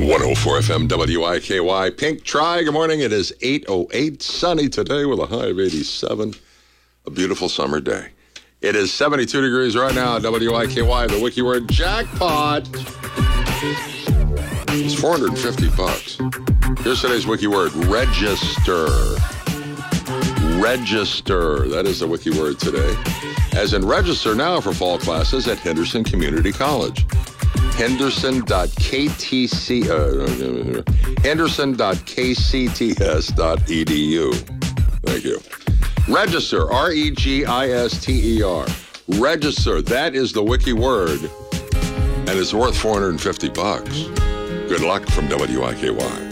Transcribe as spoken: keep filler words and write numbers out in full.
one oh four F M W I K Y. Pink Try, good morning. It is eight oh eight, sunny today with a high of eighty-seven. A beautiful summer day. It is seventy-two degrees right now at W I K Y. The wiki word jackpot is four hundred fifty bucks. Here's today's wiki word, register. Register. That is the wiki word today. As in register now for fall classes at Henderson Community College. Henderson dot K T C, uh, Henderson dot K C T S dot E D U. Thank you. Register, R E G I S T E R. Register, that is the wiki word, and it's worth four hundred fifty bucks. Good luck from W I K Y.